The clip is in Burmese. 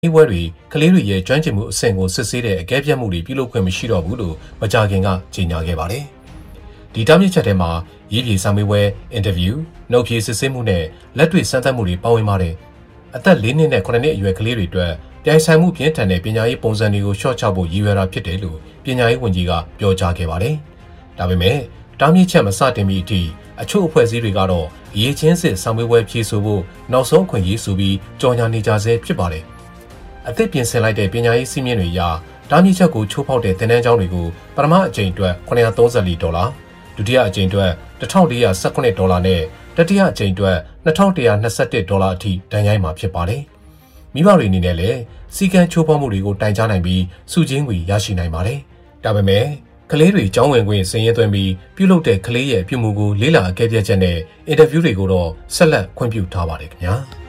ဝဲတွေကလေးတွေရဲ့ကျွမ်းကျင်မှုအဆင့်ကိုစစ်ဆေးတဲ့အကဲဖြတ်မှုတွေပြုလုပ်ခွင့်မရှိတော့ဘူးလို့မကြာခင်ကကြေညာခဲ့ပါတယ်။ဒီတားမြစ်ချက်ထဲမှာရေးပြေစာမေးပွဲအင်တာဗျူးနှုတ်ဖြေစစ်ဆေးမှုနဲ့လက်တွေ့စမ်းသပ်မှုတွေပါဝင်ပါတယ်။အသက်4နှစ်နဲ့9နှစ်အရွယ်ကလေးတွေအတွက်ပြိုင်ဆိုင်မှုပြင်းထန်တဲ့ပညာရေးပုံစံတွေကိုရှော့ချဖို့ရည်ရွယ်တာဖြစ်တယ်လို့ပညာရေးဝန်ကြီးကပြောကြားခဲ့ပါတယ်။ဒါပေမဲ့တားမြစ်ချက်မစတင်မီအထိအချို့အဖွဲ့အစည်းတွေကတော့ရေးချင်းစစ်စာမေးပွဲဖြေဆိုဖို့နောက်ဆုံးခွင့်ရေးဆိုပြီးကြော်ညာနေကြဆဲဖြစ်ပါတယ်။အသစ်ပြင်ဆင်လိုက်တဲ့ပညာရေးစည်းမျဉ်းတွေအရတားမြစ်ချက်ကိုချိုးဖောက်တဲ့သင်တန်းကျောင်းတွေကိုပထမအကြိမ်အတွက်$934ဒုတိယအကြိမ်အတွက်$1419နဲ့တတိယအကြိမ်အတွက်$2121အထိတန်ရိုက်မှာဖြစ်ပါတယ်။မိဘတွေအနေနဲ့လည်းစီကံချိုးဖောက်မှုတွေကိုတိုင်ကြားနိုင်ပြီးစုချင်းငွေရရှိနိုင်ပါတယ်။ဒါပေမဲ့ကလေးတွေကျောင်းဝင်ခွင့်စည်ရင်းသွင်းပြီးပြုလုပ်တဲ့ကလေးရဲ့ပြုမှုကိုလေးလာအကဲဖြတ်ချက်နဲ့အင်တာဗျူးတွေကိုတော့ဆက်လက်ခွင့်ပြုထားပါတယ်ခင်ဗျာ။